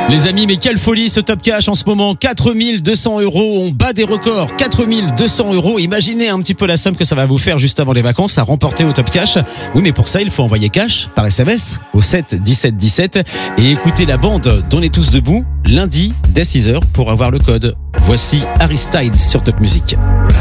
Les amis, mais quelle folie ce Top Cash en ce moment. 4200 €, on bat des records. 4200 €, imaginez un petit peu la somme que ça va vous faire juste avant les vacances à remporter au Top Cash. Oui, mais pour ça, il faut envoyer cash par SMS au 7 17 17 et écouter la bande d'On est tous debout lundi dès 6h pour avoir le code. Voici Harry Styles sur Top Music.